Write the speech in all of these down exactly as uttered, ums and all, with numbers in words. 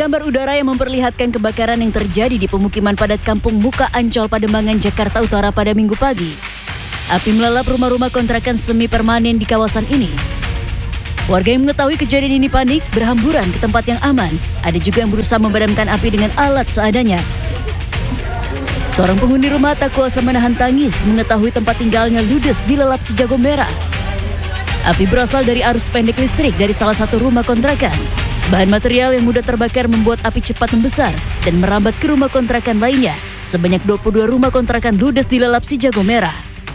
gambar udara yang memperlihatkan kebakaran yang terjadi di pemukiman padat kampung Muka Ancol, Pademangan, Jakarta Utara pada Minggu pagi. Api melalap rumah-rumah kontrakan semi permanen di kawasan ini. Warga yang mengetahui kejadian ini panik berhamburan ke tempat yang aman. Ada juga yang berusaha memadamkan api dengan alat seadanya. Seorang penghuni rumah tak kuasa menahan tangis mengetahui tempat tinggalnya ludes dilalap si jago merah. Api berasal dari arus pendek listrik dari salah satu rumah kontrakan. Bahan material yang mudah terbakar membuat api cepat membesar dan merambat ke rumah kontrakan lainnya. Sebanyak dua puluh dua rumah kontrakan ludes dilalap si jago merah.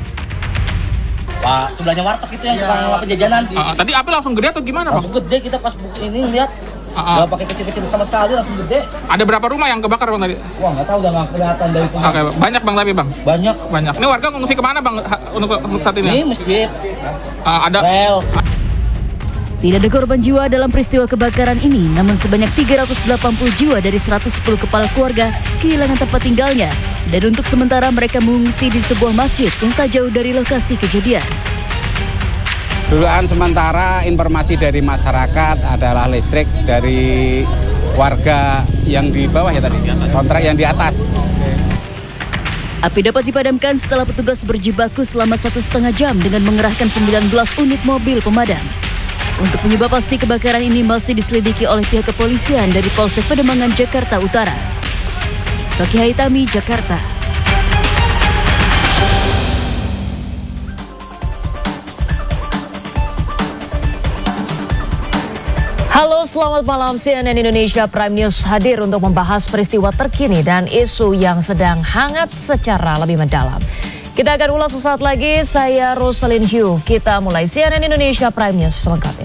Pak, sebelahnya warteg itu yang tukang ya, penjajanan. Uh, tadi api langsung gede atau gimana, Bang? Langsung gede, kita pas ini lihat. Uh, uh. Gak pakai kecil-kecil sama sekali, langsung gede. Ada berapa rumah yang kebakar, Bang, tadi? Wah, nggak tahu, udah nggak kelihatan dari Oke, okay, banyak, Bang, tapi, Bang? Banyak. Banyak. Ini warga ngungsi kemana, Bang, untuk, untuk saat ini? Ini masjid. Uh, ada. Rel. Tidak ada korban jiwa dalam peristiwa kebakaran ini, namun sebanyak tiga ratus delapan puluh jiwa dari seratus sepuluh kepala keluarga kehilangan tempat tinggalnya. Dan untuk sementara mereka mengungsi di sebuah masjid yang tak jauh dari lokasi kejadian. Dugaan sementara informasi dari masyarakat adalah listrik dari warga yang di bawah ya tadi, kontrak yang di atas. Api dapat dipadamkan setelah petugas berjibaku selama satu setengah jam dengan mengerahkan sembilan belas unit mobil pemadam. Untuk penyebab pasti kebakaran ini masih diselidiki oleh pihak kepolisian dari Polsek Pademangan, Jakarta Utara. Fakih Haitami, Jakarta. Halo, selamat malam. C N N Indonesia Prime News hadir untuk membahas peristiwa terkini dan isu yang sedang hangat secara lebih mendalam. Kita akan ulas sesaat lagi. Saya Rosalyn Hugh. Kita mulai C N N Indonesia Prime News selengkapnya.